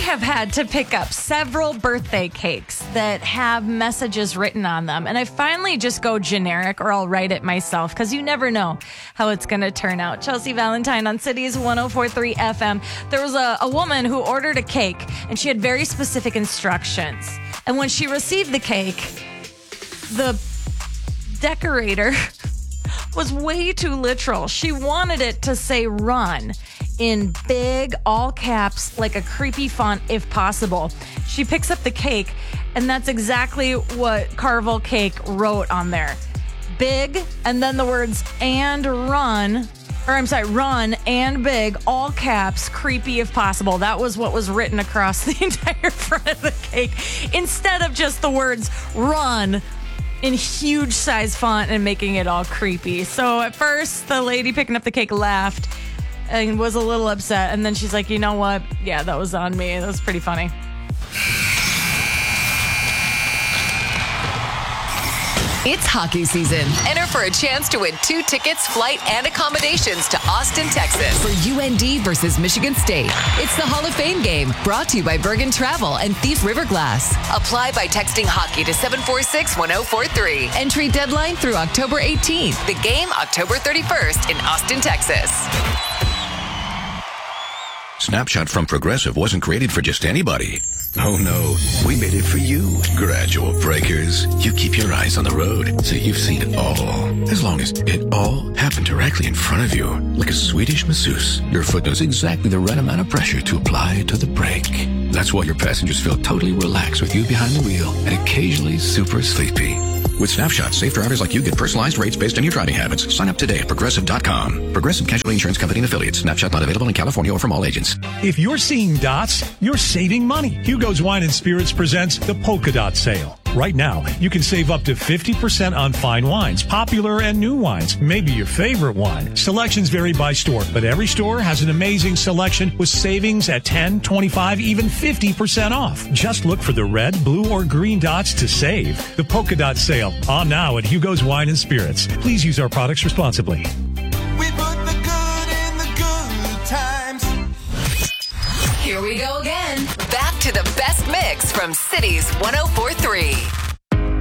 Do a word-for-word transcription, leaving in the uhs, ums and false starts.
have had to pick up several birthday cakes that have messages written on them. And I finally just go generic, or I'll write it myself, because you never know how it's going to turn out. Chelsea Valentine on Cities one oh four point three F M. There was a, a woman who ordered a cake, and she had very specific instructions. And when she received the cake, the decorator was way too literal. She wanted it to say run in big, all caps, like a creepy font if possible. She picks up the cake, and that's exactly what Carvel Cake wrote on there. Big, and then the words and run, or I'm sorry, run and big, all caps, creepy if possible. That was what was written across the entire front of the cake, instead of just the words run in huge size font and making it all creepy. So at first, the lady picking up the cake laughed and was a little upset. And then she's like, you know what? Yeah, that was on me. That was pretty funny. It's hockey season. Enter for a chance to win two tickets, flight, and accommodations to Austin, Texas for U N D versus Michigan State. It's the Hall of Fame game, brought to you by Bergen Travel and Thief River Glass. Apply by texting hockey to seven four six, one oh four three. Entry deadline through October eighteenth. The game October thirty-first in Austin, Texas. Snapshot from Progressive wasn't created for just anybody. Oh no, we made it for you. Gradual breakers. You keep your eyes on the road, so you've seen it all. As long as it all happened directly in front of you, like a Swedish masseuse, your foot knows exactly the right amount of pressure to apply to the brake. That's why your passengers feel totally relaxed with you behind the wheel and occasionally super sleepy. With Snapshot, safe drivers like you get personalized rates based on your driving habits. Sign up today at Progressive dot com. Progressive Casualty Insurance Company and Affiliates. Snapshot not available in California or from all agents. If you're seeing dots, you're saving money. Hugo's Wine and Spirits presents the Polka Dot Sale. Right now, you can save up to fifty percent on fine wines, popular and new wines, maybe your favorite wine. Selections vary by store, but every store has an amazing selection with savings at ten, twenty-five, even fifty percent off. Just look for the red, blue, or green dots to save. The Polka Dot Sale, on now at Hugo's Wine and Spirits. Please use our products responsibly. We put the good in the good times. Here we go again. Back to the best mix from Cities one oh four point three.